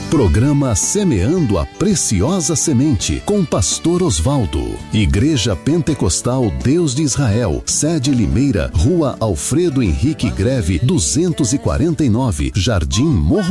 Programa Semeando a Preciosa Semente, com Pastor Osvaldo. Igreja Pentecostal Deus de Israel, sede Limeira, Rua Alfredo Henrique Greve, 249, Jardim Morro